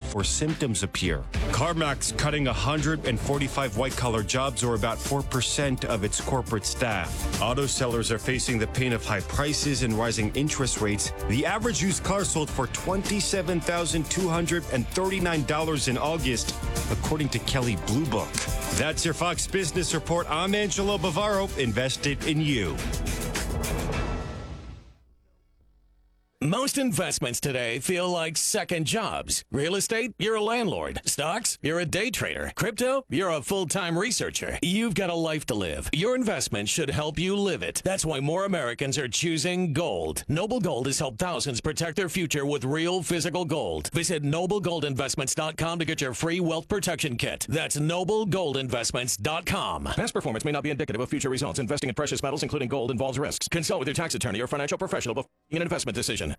or symptoms appear. CarMax cutting 145 white-collar jobs, or about 4% of its corporate staff. Auto sellers are facing the pain of high prices and rising interest rates. The average used car sold for $27,239 in August, according to Kelley Blue Book. That's your Fox Business Report. I'm Angelo Bavaro, invested in you. Most investments today feel like second jobs. Real estate, you're a landlord. Stocks, you're a day trader. Crypto, you're a full-time researcher. You've got a life to live. Your investment should help you live it. That's why more Americans are choosing gold. Noble Gold has helped thousands protect their future with real physical gold. Visit NobleGoldInvestments.com to get your free wealth protection kit. That's NobleGoldInvestments.com. Past performance may not be indicative of future results. Investing in precious metals, including gold, involves risks. Consult with your tax attorney or financial professional before making an investment decision.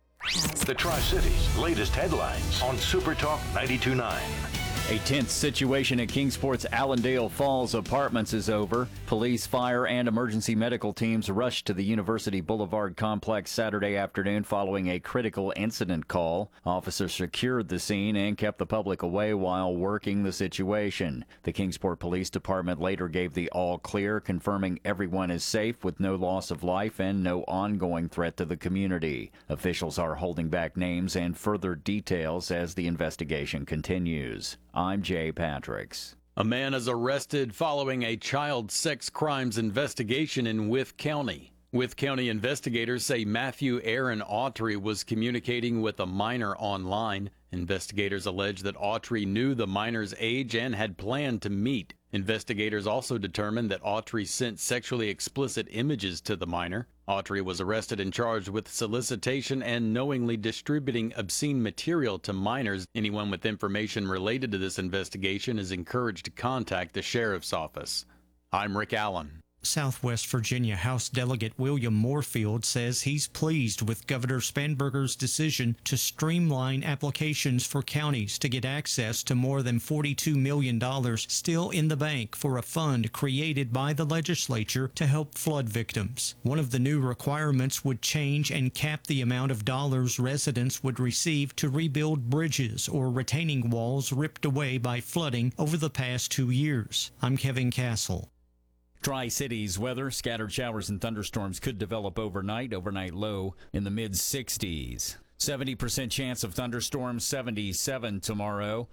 The Tri-Cities' latest headlines on Super Talk 92.9. A tense situation at Kingsport's Allendale Falls Apartments is over. Police, fire, and emergency medical teams rushed to the University Boulevard complex Saturday afternoon following a critical incident call. Officers secured the scene and kept the public away while working the situation. The Kingsport Police Department later gave the all clear, confirming everyone is safe with no loss of life and no ongoing threat to the community. Officials are holding back names and further details as the investigation continues. I'm Jay Patricks. A man is arrested following a child sex crimes investigation in Wythe County. Wythe County investigators say Matthew Aaron Autry was communicating with a minor online. Investigators allege that Autry knew the minor's age and had planned to meet. Investigators also determined that Autry sent sexually explicit images to the minor. Autry was arrested and charged with solicitation and knowingly distributing obscene material to minors. Anyone with information related to this investigation is encouraged to contact the sheriff's office. I'm Rick Allen. Southwest Virginia House Delegate William Moorfield says he's pleased with Governor Spanberger's decision to streamline applications for counties to get access to more than $42 million still in the bank for a fund created by the legislature to help flood victims. One of the new requirements would change and cap the amount of dollars residents would receive to rebuild bridges or retaining walls ripped away by flooding over the past 2 years. I'm Kevin Castle. Tri-Cities weather, scattered showers and thunderstorms could develop overnight low in the mid-60s. 70% chance of thunderstorms, 77 tomorrow.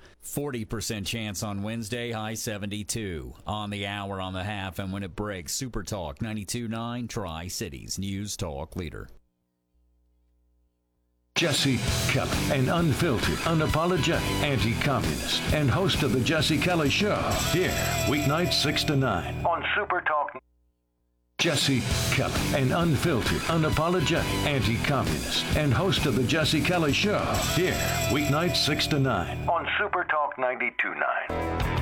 40% chance on Wednesday, high 72. On the hour, on the half, and when it breaks, Super Talk 92.9, Tri-Cities News Talk Leader. Jesse Kelly, an unfiltered, unapologetic anti-communist and host of the Jesse Kelly Show. Here, weeknights 6 to 9 on Super Talk. Jesse Kelly, an unfiltered, unapologetic anti-communist and host of the Jesse Kelly Show. Here, weeknights 6 to 9 on Super Talk 92.9.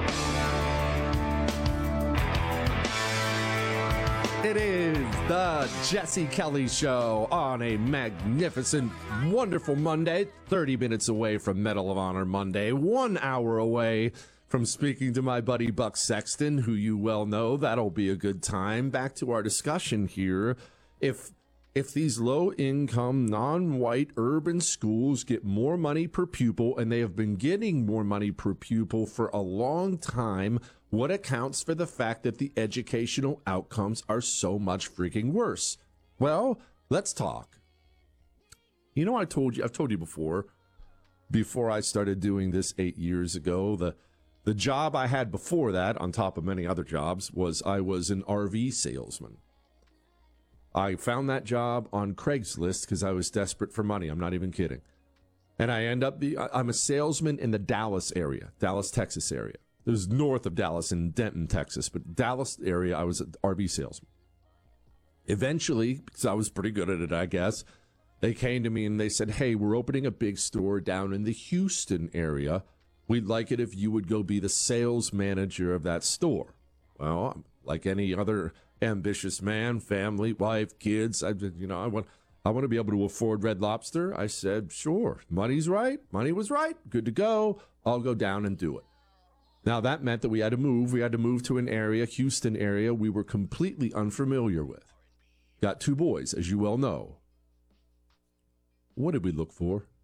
It is the Jesse Kelly Show on a magnificent, wonderful Monday. 30 minutes away from Medal of Honor Monday. 1 hour away from speaking to my buddy Buck Sexton, who you well know. That'll be a good time. Back to our discussion here. If these low-income, non-white urban schools get more money per pupil, and they have been getting more money per pupil for a long time, what accounts for the fact that the educational outcomes are so much freaking worse? Well, let's talk. You know, I've told you before I started doing this 8 years ago, the job I had before that, on top of many other jobs, was I was an RV salesman. I found that job on Craigslist because I was desperate for money. I'm not even kidding. And I'm a salesman in the Dallas area, Dallas, Texas area. It was north of Dallas in Denton, Texas, but Dallas area, I was an RV salesman. Eventually, because I was pretty good at it, I guess, they came to me and they said, hey, we're opening a big store down in the Houston area. We'd like it if you would go be the sales manager of that store. Well, like any other ambitious man, family, wife, kids, I want to be able to afford Red Lobster. I said, sure, money's right. Money was right. Good to go. I'll go down and do it. Now, that meant that we had to move. We had to move to an area, Houston area, we were completely unfamiliar with. Got 2 boys, as you well know. What did we look for?